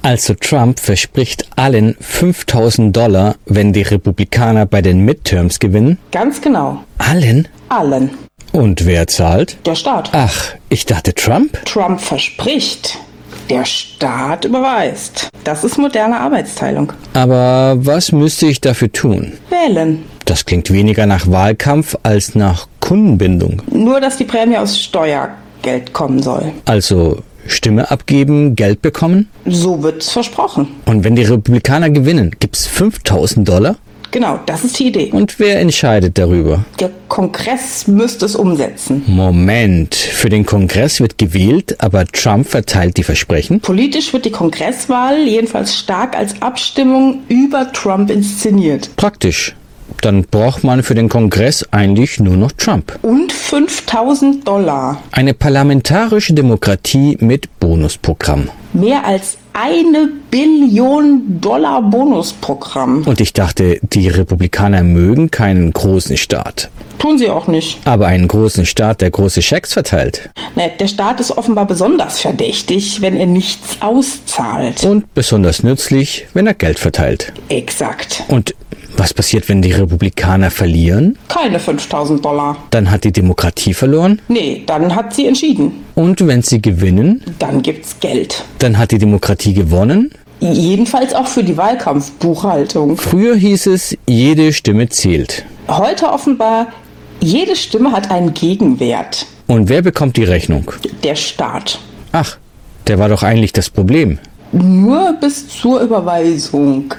Also Trump verspricht allen $5.000, wenn die Republikaner bei den Midterms gewinnen? Ganz genau. Allen? Allen. Und wer zahlt? Der Staat. Ach, ich dachte Trump? Trump verspricht. Der Staat überweist. Das ist moderne Arbeitsteilung. Aber was müsste ich dafür tun? Wählen. Das klingt weniger nach Wahlkampf als nach Kundenbindung. Nur, dass die Prämie aus Steuergeld kommen soll. Also Stimme abgeben, Geld bekommen? So wird's versprochen. Und wenn die Republikaner gewinnen, gibt's $5.000? Genau, das ist die Idee. Und wer entscheidet darüber? Der Kongress müsste es umsetzen. Moment, für den Kongress wird gewählt, aber Trump verteilt die Versprechen? Politisch wird die Kongresswahl jedenfalls stark als Abstimmung über Trump inszeniert. Praktisch. Dann braucht man für den Kongress eigentlich nur noch Trump. Und $5.000. Eine parlamentarische Demokratie mit Bonusprogramm. Mehr als $1 Billion Bonusprogramm. Und ich dachte, die Republikaner mögen keinen großen Staat. Tun sie auch nicht. Aber einen großen Staat, der große Schecks verteilt. Ne, der Staat ist offenbar besonders verdächtig, wenn er nichts auszahlt. Und besonders nützlich, wenn er Geld verteilt. Exakt. Und was passiert, wenn die Republikaner verlieren? Keine $5.000. Dann hat die Demokratie verloren. Nee, dann hat sie entschieden. Und wenn sie gewinnen? Dann gibt's Geld. Dann hat die Demokratie gewonnen. Jedenfalls auch für die Wahlkampfbuchhaltung. Früher hieß es, jede Stimme zählt. Heute offenbar, jede Stimme hat einen Gegenwert. Und wer bekommt die Rechnung? Der Staat. Ach, der war doch eigentlich das Problem. Nur bis zur Überweisung.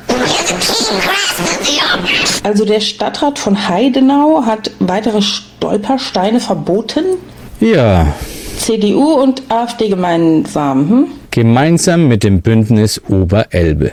Also der Stadtrat von Heidenau hat weitere Stolpersteine verboten? Ja. CDU und AfD gemeinsam, Gemeinsam mit dem Bündnis Oberelbe.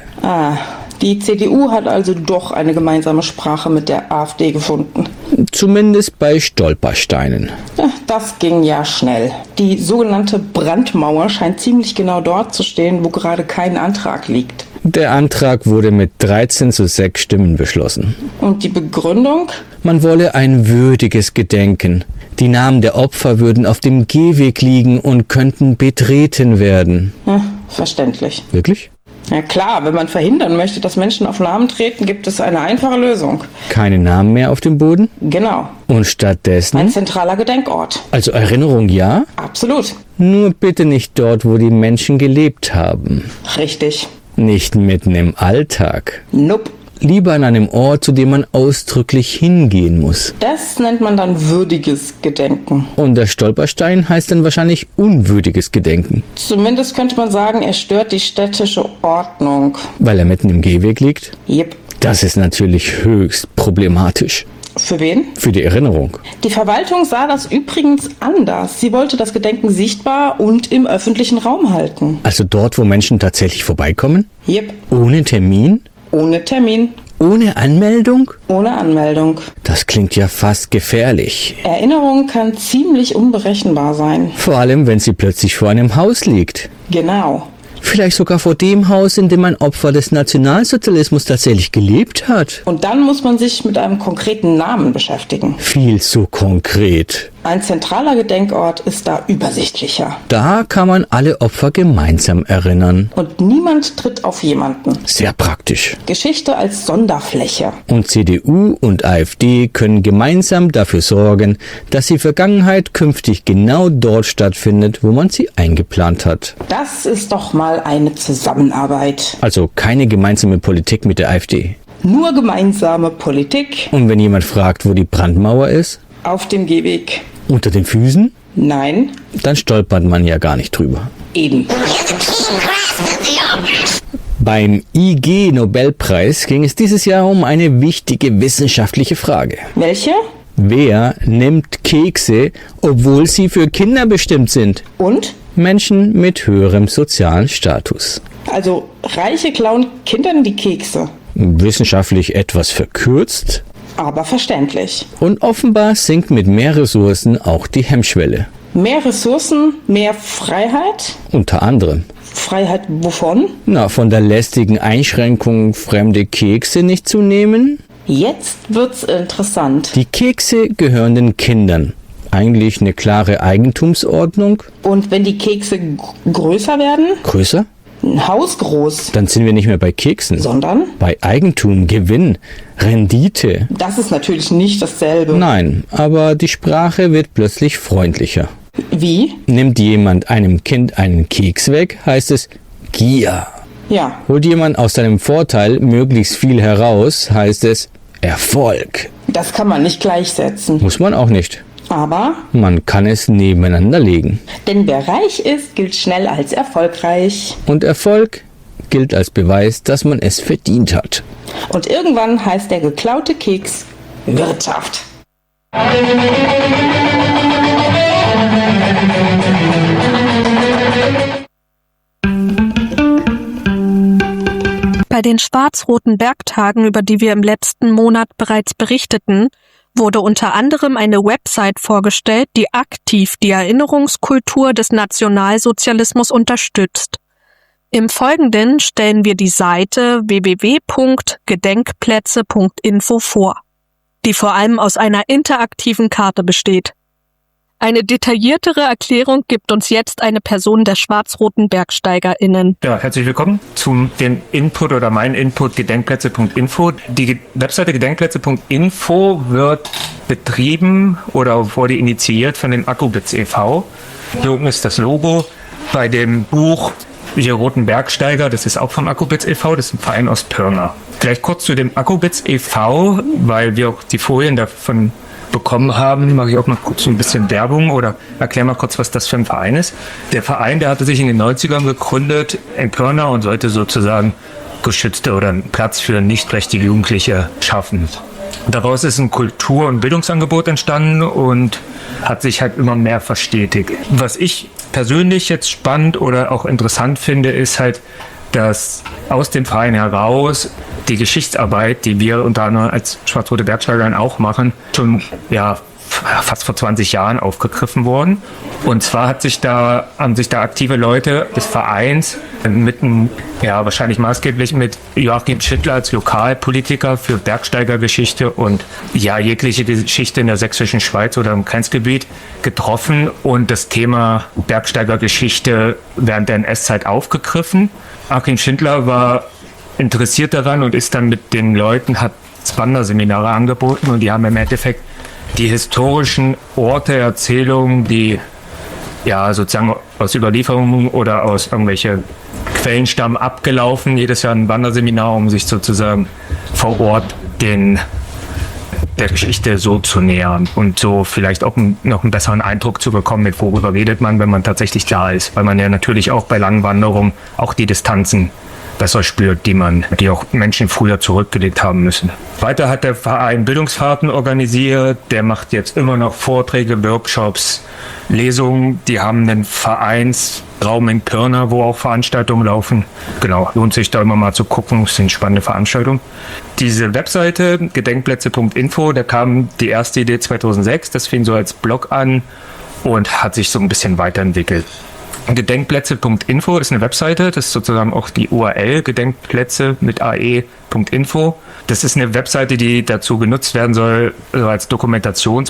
Die CDU hat also doch eine gemeinsame Sprache mit der AfD gefunden. Zumindest bei Stolpersteinen. Ja, das ging ja schnell. Die sogenannte Brandmauer scheint ziemlich genau dort zu stehen, wo gerade kein Antrag liegt. Der Antrag wurde mit 13:6 Stimmen beschlossen. Und die Begründung? Man wolle ein würdiges Gedenken. Die Namen der Opfer würden auf dem Gehweg liegen und könnten betreten werden. Ja, verständlich. Wirklich? Ja klar, wenn man verhindern möchte, dass Menschen auf Namen treten, gibt es eine einfache Lösung. Keine Namen mehr auf dem Boden? Genau. Und stattdessen? Ein zentraler Gedenkort. Also Erinnerung ja? Absolut. Nur bitte nicht dort, wo die Menschen gelebt haben. Richtig. Nicht mitten im Alltag. Nope. Lieber an einem Ort, zu dem man ausdrücklich hingehen muss. Das nennt man dann würdiges Gedenken. Und der Stolperstein heißt dann wahrscheinlich unwürdiges Gedenken. Zumindest könnte man sagen, er stört die städtische Ordnung. Weil er mitten im Gehweg liegt? Jep. Das ist natürlich höchst problematisch. Für wen? Für die Erinnerung. Die Verwaltung sah das übrigens anders. Sie wollte das Gedenken sichtbar und im öffentlichen Raum halten. Also dort, wo Menschen tatsächlich vorbeikommen? Jep. Ohne Termin? Ohne Termin. Ohne Anmeldung? Ohne Anmeldung. Das klingt ja fast gefährlich. Erinnerung kann ziemlich unberechenbar sein. Vor allem, wenn sie plötzlich vor einem Haus liegt. Genau. Vielleicht sogar vor dem Haus, in dem ein Opfer des Nationalsozialismus tatsächlich gelebt hat. Und dann muss man sich mit einem konkreten Namen beschäftigen. Viel zu konkret. Ein zentraler Gedenkort ist da übersichtlicher. Da kann man alle Opfer gemeinsam erinnern. Und niemand tritt auf jemanden. Sehr praktisch. Geschichte als Sonderfläche. Und CDU und AfD können gemeinsam dafür sorgen, dass die Vergangenheit künftig genau dort stattfindet, wo man sie eingeplant hat. Das ist doch mal eine Zusammenarbeit. Also keine gemeinsame Politik mit der AfD. Nur gemeinsame Politik. Und wenn jemand fragt, wo die Brandmauer ist? Auf dem Gehweg. Unter den Füßen? Nein. Dann stolpert man ja gar nicht drüber. Eben. Beim IG-Nobelpreis ging es dieses Jahr um eine wichtige wissenschaftliche Frage. Welche? Wer nimmt Kekse, obwohl sie für Kinder bestimmt sind? Und? Menschen mit höherem sozialen Status. Also Reiche klauen Kindern die Kekse. Wissenschaftlich etwas verkürzt. Aber verständlich. Und offenbar sinkt mit mehr Ressourcen auch die Hemmschwelle. Mehr Ressourcen, mehr Freiheit? Unter anderem. Freiheit wovon? Von der lästigen Einschränkung, fremde Kekse nicht zu nehmen. Jetzt wird's interessant. Die Kekse gehören den Kindern. Eigentlich eine klare Eigentumsordnung. Und wenn die Kekse größer werden? Größer? Ein Haus groß. Dann sind wir nicht mehr bei Keksen, Sondern? bei Eigentum, Gewinn, Rendite. Das ist natürlich nicht dasselbe. Nein, aber die Sprache wird plötzlich freundlicher. Wie? Nimmt jemand einem Kind einen Keks weg, heißt es Gier. Ja. Holt jemand aus seinem Vorteil möglichst viel heraus, heißt es Erfolg. Das kann man nicht gleichsetzen. Muss man auch nicht. Aber? Man kann es nebeneinander legen. Denn wer reich ist, gilt schnell als erfolgreich. Und Erfolg gilt als Beweis, dass man es verdient hat. Und irgendwann heißt der geklaute Keks Wirtschaft. Bei den schwarz-roten Bergtagen, über die wir im letzten Monat bereits berichteten, wurde unter anderem eine Website vorgestellt, die aktiv die Erinnerungskultur des Nationalsozialismus unterstützt. Im Folgenden stellen wir die Seite www.gedenkplätze.info vor, die vor allem aus einer interaktiven Karte besteht. Eine detailliertere Erklärung gibt uns jetzt eine Person der schwarz-roten BergsteigerInnen. Ja, herzlich willkommen zu dem Input oder mein Input gedenkplätze.info. Die Webseite gedenkplätze.info wird betrieben oder wurde initiiert von dem Akkubitz e.V. Hier oben ist das Logo. Bei dem Buch Die Roten Bergsteiger, das ist auch vom Akkubitz e.V., das ist ein Verein aus Pirna. Vielleicht kurz zu dem Akkubitz e.V., weil wir auch die Folien davon bekommen haben, mache ich auch noch kurz ein bisschen Werbung oder erkläre mal kurz, was das für ein Verein ist. Der Verein, der hatte sich in den 90ern gegründet in Pirna und sollte sozusagen geschützte oder einen Platz für nichtrechtliche Jugendliche schaffen. Daraus ist ein Kultur- und Bildungsangebot entstanden und hat sich halt immer mehr verstetigt. Was ich persönlich jetzt spannend oder auch interessant finde, ist halt, dass aus dem Verein heraus die Geschichtsarbeit, die wir unter anderem als schwarz-rote Bergsteiger auch machen, schon fast vor 20 Jahren aufgegriffen worden. Und zwar haben sich da aktive Leute des Vereins wahrscheinlich maßgeblich mit Joachim Schindler als Lokalpolitiker für Bergsteigergeschichte und jegliche Geschichte in der sächsischen Schweiz oder im Grenzgebiet getroffen und das Thema Bergsteigergeschichte während der NS-Zeit aufgegriffen. Joachim Schindler war interessiert daran und ist dann mit den Leuten, hat Wanderseminare angeboten und die haben im Endeffekt die historischen Orte, Erzählungen, die sozusagen aus Überlieferungen oder aus irgendwelche Quellen stammen, abgelaufen. Jedes Jahr ein Wanderseminar, um sich sozusagen vor Ort der Geschichte so zu nähern und so vielleicht auch noch einen besseren Eindruck zu bekommen, mit worüber redet man, wenn man tatsächlich da ist. Weil man ja natürlich auch bei langen Wanderungen auch die Distanzen besser spürt, die auch Menschen früher zurückgelegt haben müssen. Weiter hat der Verein Bildungsfahrten organisiert, der macht jetzt immer noch Vorträge, Workshops, Lesungen, die haben einen Vereinsraum in Pirna, wo auch Veranstaltungen laufen. Genau, lohnt sich da immer mal zu gucken, es sind spannende Veranstaltungen. Diese Webseite, gedenkplätze.info, da kam die erste Idee 2006, das fing so als Blog an und hat sich so ein bisschen weiterentwickelt. Gedenkplätze.info ist eine Webseite, das ist sozusagen auch die URL, Gedenkplätze mit ae.info. Das ist eine Webseite, die dazu genutzt werden soll, also als